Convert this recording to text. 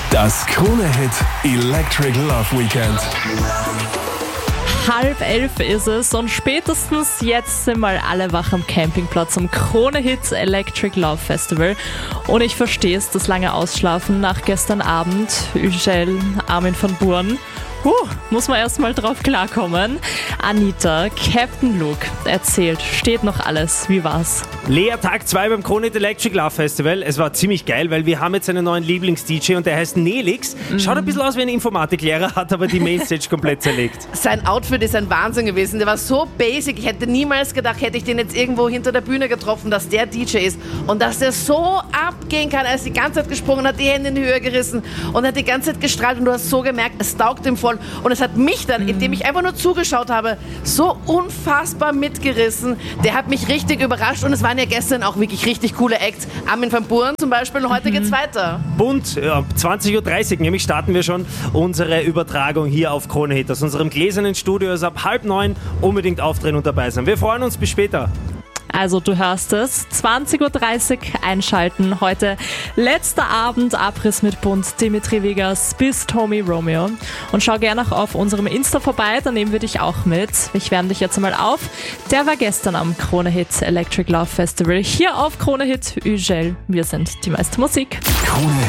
Das Krone-Hit Electric Love Weekend. 10:30 ist es und spätestens jetzt sind mal alle wach am Campingplatz am Krone-Hit Electric Love Festival. Und ich verstehe es, das lange Ausschlafen nach gestern Abend. Ugel, Armin van Buuren. Muss man erstmal drauf klarkommen. Anita, Captain Luke, erzählt, steht noch alles. Wie war's? Lea, Tag 2 beim Krone-Hit Electric Love Festival. Es war ziemlich geil, weil wir haben jetzt einen neuen Lieblings-DJ und der heißt Nelix. Schaut ein bisschen aus wie ein Informatiklehrer, hat aber die Mainstage komplett zerlegt. Sein Outfit ist ein Wahnsinn gewesen. Der war so basic. Ich hätte niemals gedacht, hätte ich den jetzt irgendwo hinter der Bühne getroffen, dass der DJ ist. Und dass der so abgehen kann. Er ist die ganze Zeit gesprungen, hat die Hände in die Höhe gerissen und hat die ganze Zeit gestrahlt. Und du hast so gemerkt, es taugt ihm voll. Und es hat mich dann, indem ich einfach nur zugeschaut habe, so unfassbar mitgerissen. Der hat mich richtig überrascht. Und es waren ja gestern auch wirklich richtig coole Acts. Armin van Buuren zum Beispiel. Und heute geht's weiter. Bunt, 20.30 Uhr nämlich starten wir schon unsere Übertragung hier auf Krone Hit. Aus unserem gläsernen Studio ist ab 8:30 unbedingt aufdrehen und dabei sein. Wir freuen uns, bis später. Also du hörst es, 20.30 Uhr einschalten. Heute letzter Abend, Abriss mit Bunt, Dimitri Vegas bis Tommy Romeo. Und schau gerne auch auf unserem Insta vorbei, da nehmen wir dich auch mit. Ich wärme dich jetzt einmal auf. Der war gestern am Krone-Hit Electric Love Festival. Hier auf Krone-Hit Ugel. Wir sind die meiste Musik. Krone